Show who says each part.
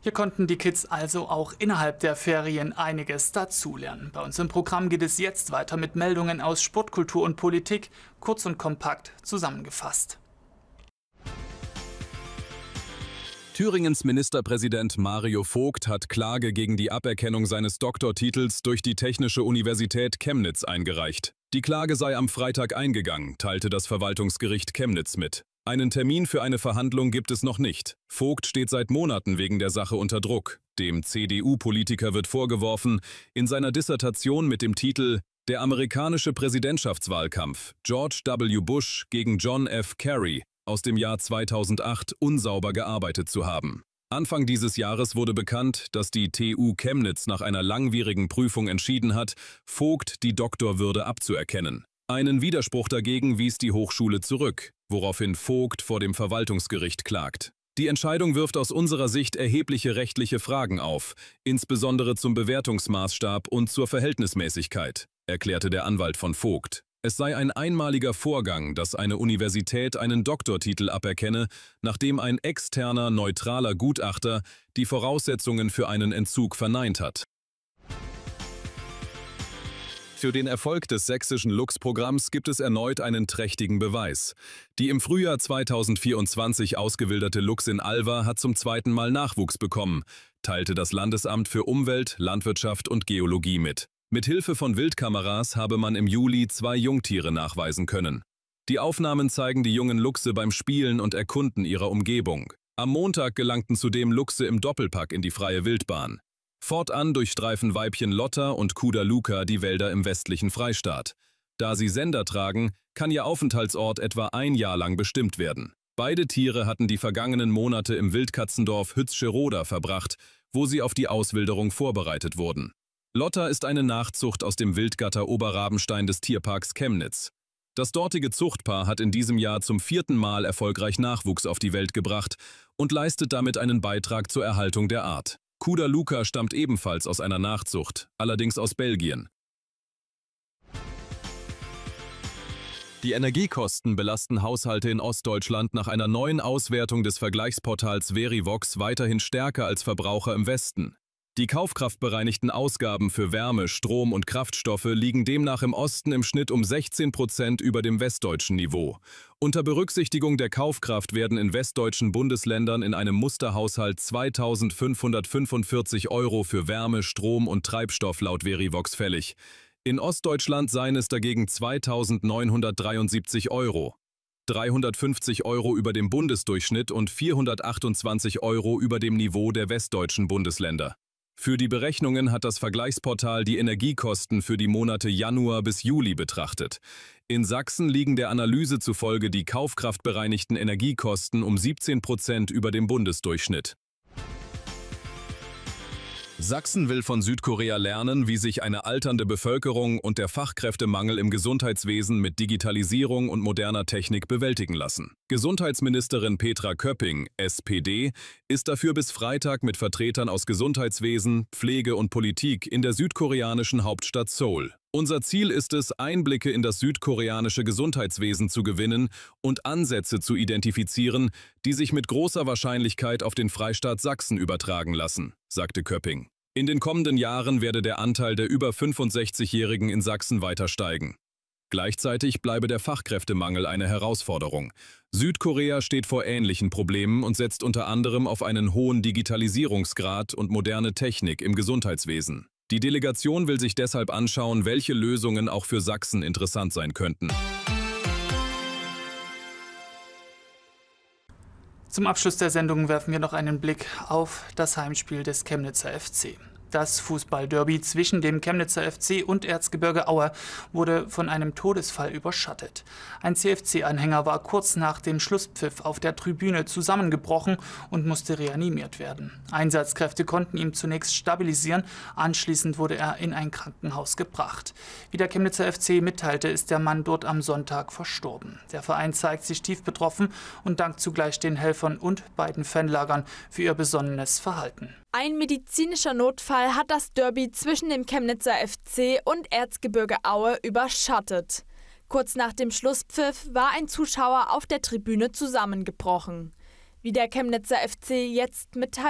Speaker 1: Hier konnten die Kids also auch innerhalb der Ferien einiges dazulernen. Bei uns im Programm geht es jetzt weiter mit Meldungen aus Sport, Kultur und Politik, kurz und kompakt zusammengefasst.
Speaker 2: Thüringens Ministerpräsident Mario Vogt hat Klage gegen die Aberkennung seines Doktortitels durch die Technische Universität Chemnitz eingereicht. Die Klage sei am Freitag eingegangen, teilte das Verwaltungsgericht Chemnitz mit. Einen Termin für eine Verhandlung gibt es noch nicht. Vogt steht seit Monaten wegen der Sache unter Druck. Dem CDU-Politiker wird vorgeworfen, in seiner Dissertation mit dem Titel »Der amerikanische Präsidentschaftswahlkampf George W. Bush gegen John F. Kerry« aus dem Jahr 2008 unsauber gearbeitet zu haben. Anfang dieses Jahres wurde bekannt, dass die TU Chemnitz nach einer langwierigen Prüfung entschieden hat, Vogt die Doktorwürde abzuerkennen. Einen Widerspruch dagegen wies die Hochschule zurück, woraufhin Vogt vor dem Verwaltungsgericht klagt. Die Entscheidung wirft aus unserer Sicht erhebliche rechtliche Fragen auf, insbesondere zum Bewertungsmaßstab und zur Verhältnismäßigkeit, erklärte der Anwalt von Vogt. Es sei ein einmaliger Vorgang, dass eine Universität einen Doktortitel aberkenne, nachdem ein externer, neutraler Gutachter die Voraussetzungen für einen Entzug verneint hat. Für den Erfolg des sächsischen Lux-Programms gibt es erneut einen trächtigen Beweis. Die im Frühjahr 2024 ausgewilderte Luchsin Alva hat zum zweiten Mal Nachwuchs bekommen, teilte das Landesamt für Umwelt, Landwirtschaft und Geologie mit. Mit Hilfe von Wildkameras habe man im Juli 2 Jungtiere nachweisen können. Die Aufnahmen zeigen die jungen Luchse beim Spielen und Erkunden ihrer Umgebung. Am Montag gelangten zudem Luchse im Doppelpack in die freie Wildbahn. Fortan durchstreifen Weibchen Lotta und Kuda Luca die Wälder im westlichen Freistaat. Da sie Sender tragen, kann ihr Aufenthaltsort etwa ein Jahr lang bestimmt werden. Beide Tiere hatten die vergangenen Monate im Wildkatzendorf Hützscheroda verbracht, wo sie auf die Auswilderung vorbereitet wurden. Lotta ist eine Nachzucht aus dem Wildgatter Oberrabenstein des Tierparks Chemnitz. Das dortige Zuchtpaar hat in diesem Jahr zum 4. Mal erfolgreich Nachwuchs auf die Welt gebracht und leistet damit einen Beitrag zur Erhaltung der Art. Kuda Luca stammt ebenfalls aus einer Nachzucht, allerdings aus Belgien. Die Energiekosten belasten Haushalte in Ostdeutschland nach einer neuen Auswertung des Vergleichsportals Verivox weiterhin stärker als Verbraucher im Westen. Die kaufkraftbereinigten Ausgaben für Wärme, Strom und Kraftstoffe liegen demnach im Osten im Schnitt um 16% über dem westdeutschen Niveau. Unter Berücksichtigung der Kaufkraft werden in westdeutschen Bundesländern in einem Musterhaushalt 2.545 € für Wärme, Strom und Treibstoff laut Verivox fällig. In Ostdeutschland seien es dagegen 2.973 €. 350 € über dem Bundesdurchschnitt und 428 € über dem Niveau der westdeutschen Bundesländer. Für die Berechnungen hat das Vergleichsportal die Energiekosten für die Monate Januar bis Juli betrachtet. In Sachsen liegen der Analyse zufolge die kaufkraftbereinigten Energiekosten um 17% über dem Bundesdurchschnitt. Sachsen will von Südkorea lernen, wie sich eine alternde Bevölkerung und der Fachkräftemangel im Gesundheitswesen mit Digitalisierung und moderner Technik bewältigen lassen. Gesundheitsministerin Petra Köpping, SPD, ist dafür bis Freitag mit Vertretern aus Gesundheitswesen, Pflege und Politik in der südkoreanischen Hauptstadt Seoul. Unser Ziel ist es, Einblicke in das südkoreanische Gesundheitswesen zu gewinnen und Ansätze zu identifizieren, die sich mit großer Wahrscheinlichkeit auf den Freistaat Sachsen übertragen lassen, sagte Köpping. In den kommenden Jahren werde der Anteil der über 65-Jährigen in Sachsen weiter steigen. Gleichzeitig bleibe der Fachkräftemangel eine Herausforderung. Südkorea steht vor ähnlichen Problemen und setzt unter anderem auf einen hohen Digitalisierungsgrad und moderne Technik im Gesundheitswesen. Die Delegation will sich deshalb anschauen, welche Lösungen auch für Sachsen interessant sein könnten.
Speaker 1: Zum Abschluss der Sendung werfen wir noch einen Blick auf das Heimspiel des Chemnitzer FC. Das Fußballderby zwischen dem Chemnitzer FC und Erzgebirge Aue wurde von einem Todesfall überschattet. Ein CFC-Anhänger war kurz nach dem Schlusspfiff auf der Tribüne zusammengebrochen und musste reanimiert werden. Einsatzkräfte konnten ihn zunächst stabilisieren, anschließend wurde er in ein Krankenhaus gebracht. Wie der Chemnitzer FC mitteilte, ist der Mann dort am Sonntag verstorben. Der Verein zeigt sich tief betroffen und dankt zugleich den Helfern und beiden Fanlagern für ihr besonnenes Verhalten.
Speaker 3: Ein medizinischer Notfall hat das Derby zwischen dem Chemnitzer FC und Erzgebirge Aue überschattet. Kurz nach dem Schlusspfiff war ein Zuschauer auf der Tribüne zusammengebrochen. Wie der Chemnitzer FC jetzt mitteilt,